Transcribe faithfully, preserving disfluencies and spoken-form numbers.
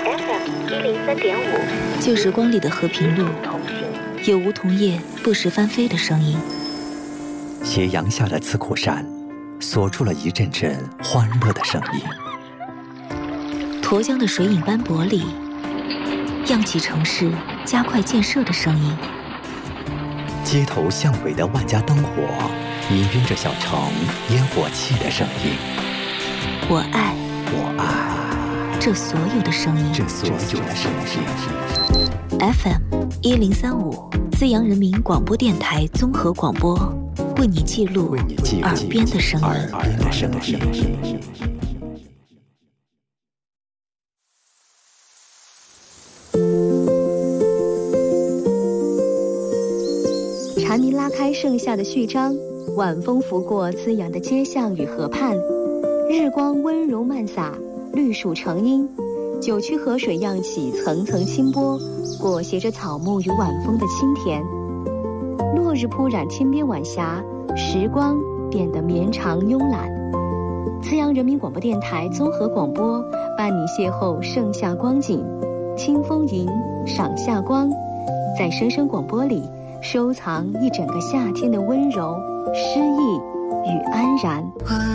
F M 一零三点五， 旧时光里的和平路，有梧桐叶不时翻飞的声音。 斜阳下的刺库山，锁住了一阵阵欢乐的声音。 沱江的水影斑驳里，漾起城市加快建设的声音。 街头巷尾的万家灯火，氤氲着小城烟火气的声音。 我爱， 我爱这所有的声音， 这所有的声音。 F M 一零三五，资阳人民广播电台综合广播，为你记录耳边的声音。 耳边的声音。 蝉鸣拉开盛夏的序章，晚风拂过滋养的街巷与河畔，日光温柔漫洒，绿树成荫，九曲河水漾起层层清波，裹挟着草木与晚风的清甜。落日铺染天边晚霞，时光变得绵长慵懒。资阳人民广播电台综合广播伴你邂逅盛夏光景，清风吟，赏夏光，在声声广播里收藏一整个夏天的温柔、诗意与安然。